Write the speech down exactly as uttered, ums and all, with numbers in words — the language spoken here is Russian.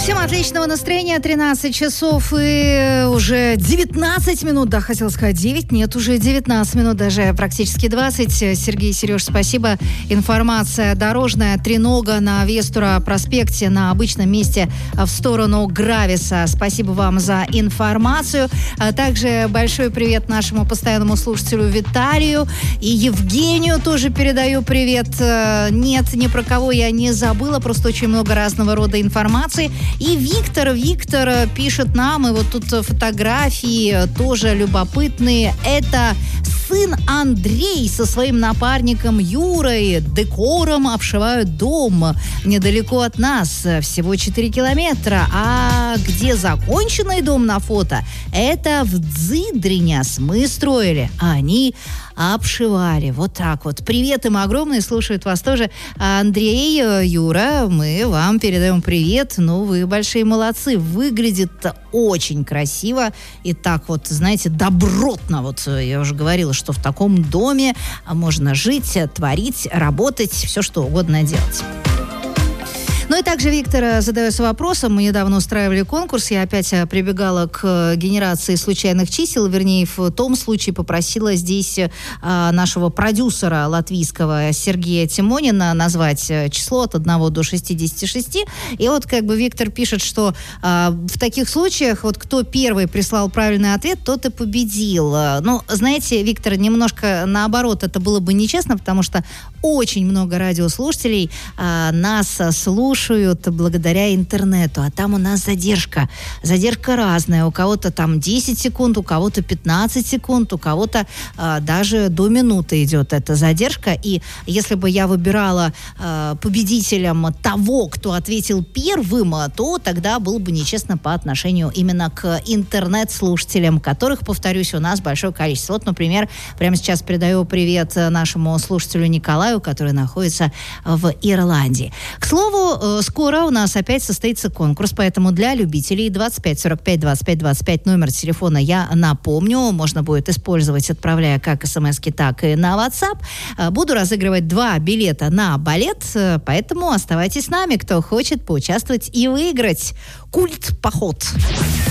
Всем отличного настроения. тринадцать часов и уже девятнадцать минут. Да, хотела сказать девять. Нет, уже девятнадцать минут, даже практически двадцать. Сергей, Сереж, спасибо. Информация дорожная. Тренога на Вестура проспекте на обычном месте в сторону Грависа. Спасибо вам за информацию. А также большой привет нашему постоянному слушателю Виталию и Евгению тоже передаю привет. Нет, ни про кого я не забыла, просто очень много разного рода информации. И Виктор, Виктор пишет нам, и вот тут фотографии тоже любопытные. Это сын Андрей со своим напарником Юрой декором обшивают дом недалеко от нас, всего четыре километра. А где законченный дом на фото? Это в Дзидриняс мы строили, а они обшивали. Вот так вот. Привет им огромный, слушают вас тоже Андрей, Юра, мы вам передаем привет. Ну, вы большие молодцы. Выглядит очень красиво и так вот, знаете, добротно. Вот я уже говорила, что в таком доме можно жить, творить, работать, все что угодно делать. Ну и также Виктор задается вопросом. Мы недавно устраивали конкурс. Я опять прибегала к генерации случайных чисел. Вернее, в том случае попросила здесь а, нашего продюсера латвийского Сергея Тимонина назвать число от одного до шестидесяти шести. И вот как бы Виктор пишет, что а, в таких случаях вот кто первый прислал правильный ответ, тот и победил. Ну, знаете, Виктор, немножко наоборот, это было бы нечестно, потому что очень много радиослушателей а, нас слушают благодаря интернету, а там у нас задержка. Задержка разная. У кого-то там десять секунд, у кого-то пятнадцать секунд, у кого-то а, даже до минуты идет эта задержка. И если бы я выбирала а, победителем того, кто ответил первым, то тогда было бы нечестно по отношению именно к интернет-слушателям, которых, повторюсь, у нас большое количество. Вот, например, прямо сейчас передаю привет нашему слушателю Николаю, который находится в Ирландии. К слову, скоро у нас опять состоится конкурс, поэтому для любителей двадцать пять сорок пять двадцать пять двадцать пять номер телефона я напомню, можно будет использовать, отправляя как смски, так и на WhatsApp. Буду разыгрывать два билета на балет, поэтому оставайтесь с нами, кто хочет поучаствовать и выиграть. Культ-поход.